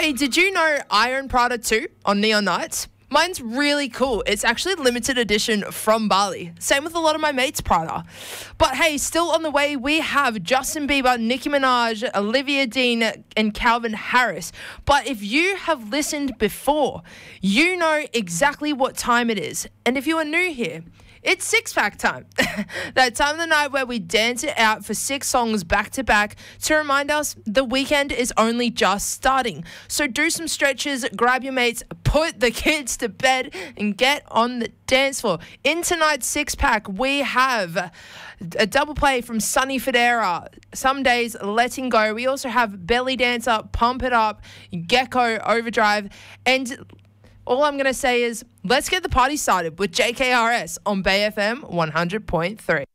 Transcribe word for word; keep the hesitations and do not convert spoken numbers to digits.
Hey, did you know I own Prada too on Neon Nights? Mine's really cool. It's actually limited edition from Bali. Same with a lot of my mates' Prada. But hey, still on the way, we have Justin Bieber, Nicki Minaj, Olivia Dean, and Calvin Harris. But if you have listened before, you know exactly what time it is. And if you are new here, it's Six Pack time. That time of the night where we dance it out for six songs back to back to remind us the weekend is only just starting. So do some stretches, grab your mates, put the kids to bed, and get on the dance floor. In tonight's Six Pack, we have a double play from Sunny Federa, Some Days, Letting Go. We also have Belly Dancer, Pump It Up, Gecko, Overdrive, and all I'm going to say is let's get the party started with J K R S on Bay F M one hundred point three.